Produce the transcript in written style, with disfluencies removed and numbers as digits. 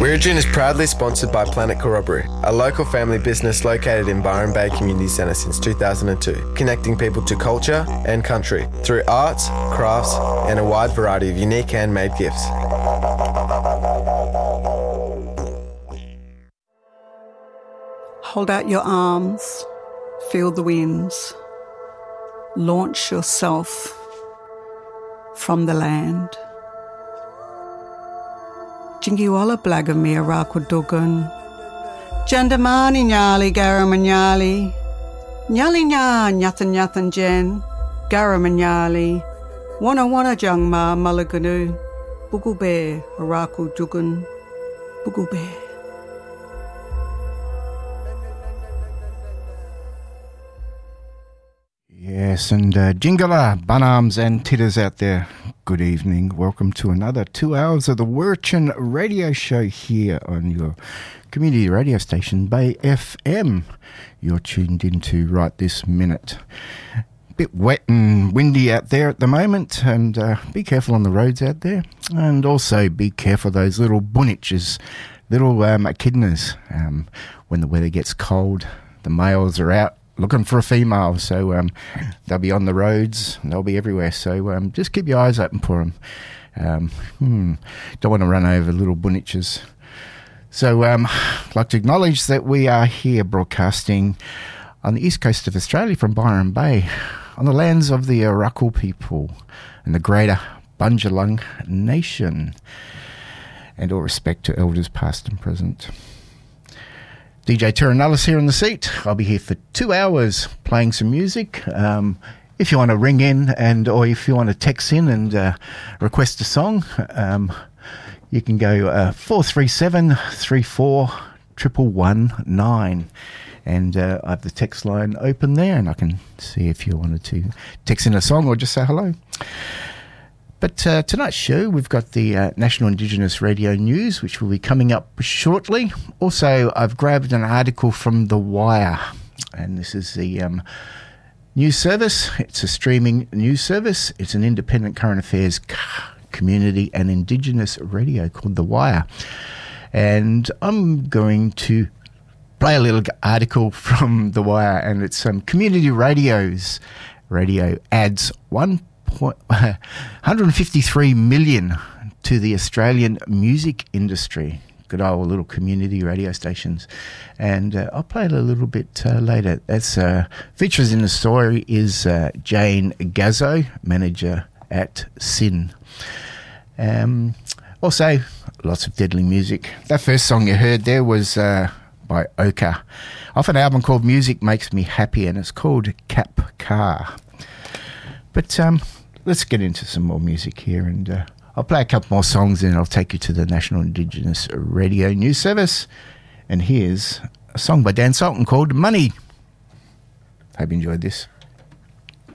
Wirrajin is proudly sponsored by Planet Corroboree, a local family business located in Byron Bay Community Centre since 2002, connecting people to culture and country through arts, crafts and a wide variety of unique handmade gifts. Hold out your arms, feel the winds, launch yourself from the land. Jingiwala blagamia rakudugun, Jandamani nyali garamanyali, Nyali nya nyathan nyathan jen, garamanyali, wana jangma malaganu, Bugube rakudugun, Bugube. Yes, and Jingala, Bunarms and Titters out there, good evening. Welcome to another 2 hours of the Wirrajin radio show here on your community radio station, Bay FM. You're tuned into right this minute. Bit wet and windy out there at the moment, and be careful on the roads out there. And also be careful of those little bunniches, little echidnas. When the weather gets cold, the males are out looking for a female, so they'll be on the roads and they'll be everywhere, so just keep your eyes open for them. Don't want to run over little bunniches. So I'd like to acknowledge that we are here broadcasting on the east coast of Australia from Byron Bay, on the lands of the Arakwal people and the greater Bundjalung Nation, and all respect to elders past and present. DJ Terranullis here in the seat. I'll be here for 2 hours playing some music. If you want to ring in or if you want to text in and request a song, you can go 437-34-1119. And I have the text line open there, and I can see if you wanted to text in a song or just say hello. But tonight's show, we've got the National Indigenous Radio News, which will be coming up shortly. Also, I've grabbed an article from The Wire, and this is the news service. It's a streaming news service. It's an independent current affairs community and Indigenous radio called The Wire. And I'm going to play a little article from The Wire, and it's community radio adds 153 million to the Australian music industry. Good old little community radio stations. And I'll play it a little bit later. That's features in the story is Jane Gazzo, manager at SYN. Also, lots of deadly music. That first song you heard there was by Oka, off an album called Music Makes Me Happy, and it's called Cap Car. But let's get into some more music here, and I'll play a couple more songs, and I'll take you to the National Indigenous Radio News Service. And here's a song by Dan Sultan called Money. Hope you enjoyed this.